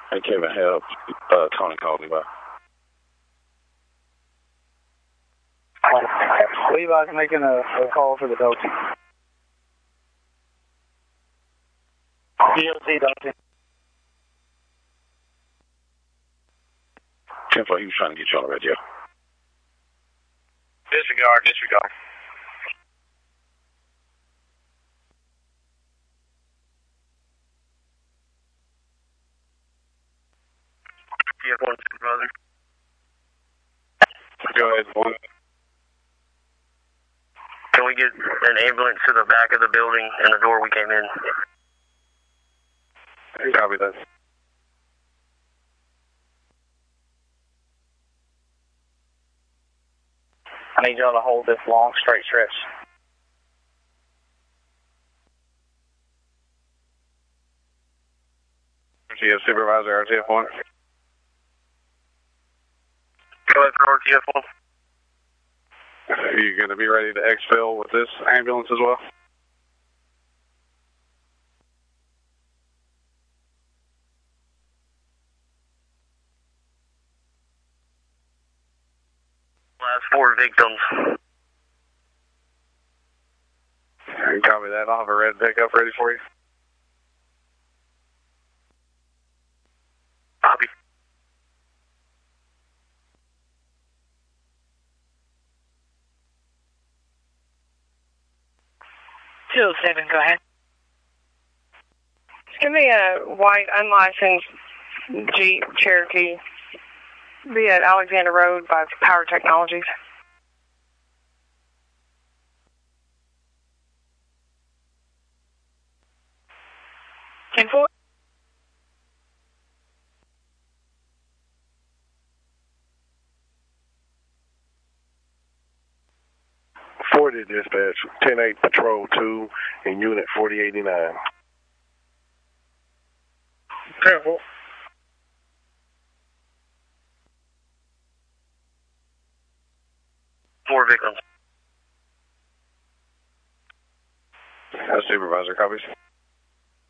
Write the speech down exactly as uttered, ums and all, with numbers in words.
Hey, Kevin, help. Uh, Tony called me by. Levi's making a, a call for the Dalton. D L C Dalton. ten four, he was trying to get you on the radio. Disregard, disregard. T F one, brother. Go ahead, one. Can we get an ambulance to the back of the building and the door we came in? Copy that. I need y'all to hold this long, straight stretch. R T F supervisor, R T F one. Go ahead for R T F one. Are you going to be ready to exfil with this ambulance as well? Last four victims. Copy that. I'll have a red pickup ready for you. Copy. two oh seven, go ahead. Give me a white, unlicensed Jeep Cherokee. Be at Alexander Road by Power Technologies. ten four. forty dispatch, ten eight Patrol two in Unit forty eighty-nine. Careful. Four victims. Uh, supervisor, copies.